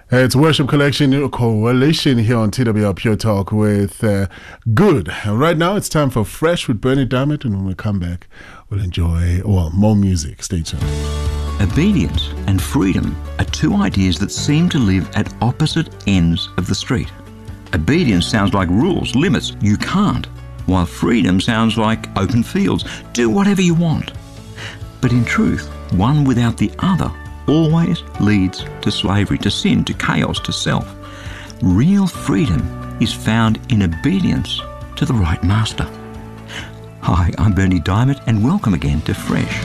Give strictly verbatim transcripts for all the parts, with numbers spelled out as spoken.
It's Worship Collection Coalition here on T W R Pure Talk with uh, Good. And right now it's time for Fresh with Bernie Diamond, and when we come back, we'll enjoy, well, more music. Stay tuned. Obedience and freedom are two ideas that seem to live at opposite ends of the street. Obedience sounds like rules, limits, you can't, while freedom sounds like open fields, do whatever you want. But in truth, one without the other always leads to slavery, to sin, to chaos, to self. Real freedom is found in obedience to the right master. Hi, I'm Bernie Diamond, and welcome again to Fresh.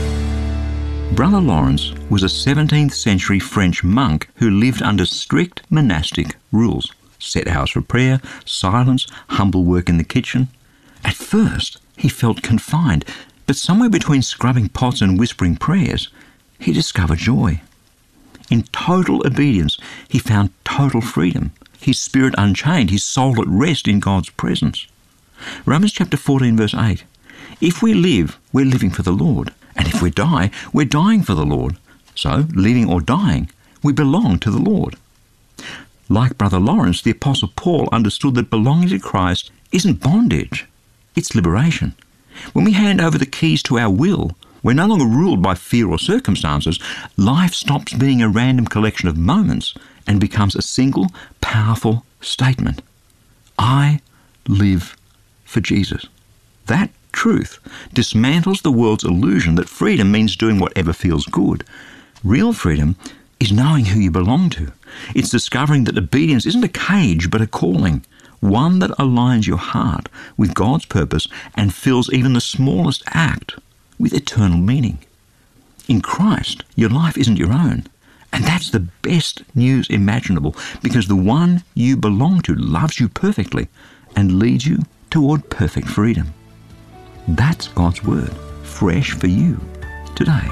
Brother Lawrence was a seventeenth century French monk who lived under strict monastic rules. Set hours for prayer, silence, humble work in the kitchen. At first, he felt confined, but somewhere between scrubbing pots and whispering prayers, he discovered joy. In total obedience, he found total freedom, his spirit unchained, his soul at rest in God's presence. Romans chapter fourteen, verse eight. If we live, we're living for the Lord. And if we die, we're dying for the Lord. So, living or dying, we belong to the Lord. Like Brother Lawrence, the Apostle Paul understood that belonging to Christ isn't bondage, it's liberation. When we hand over the keys to our will, we're no longer ruled by fear or circumstances. Life stops being a random collection of moments and becomes a single, powerful statement. I live for Jesus. That truth dismantles the world's illusion that freedom means doing whatever feels good. Real freedom is knowing who you belong to. It's discovering that obedience isn't a cage but a calling, one that aligns your heart with God's purpose and fills even the smallest act with eternal meaning. In Christ, your life isn't your own. And that's the best news imaginable, because the one you belong to loves you perfectly and leads you toward perfect freedom. That's God's word, fresh for you today.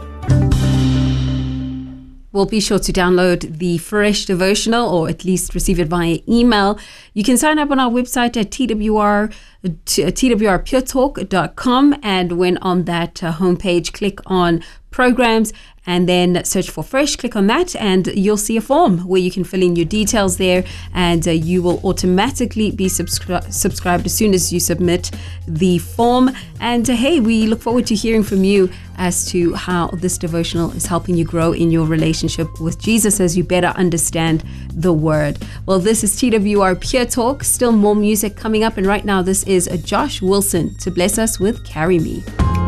Well, be sure to download the Fresh devotional, or at least receive it via email. You can sign up on our website at T W R, T W R pure talk dot com, and when on that uh, homepage, click on programs and then search for Fresh. Click on that and you'll see a form where you can fill in your details there, and uh, you will automatically be subscri- subscribed as soon as you submit the form. And uh, hey, we look forward to hearing from you as to how this devotional is helping you grow in your relationship with Jesus as you better understand the Word. Well, this is T W R Pure Talk. Still more music coming up, and right now this is a Josh Wilson to bless us with Carry Me.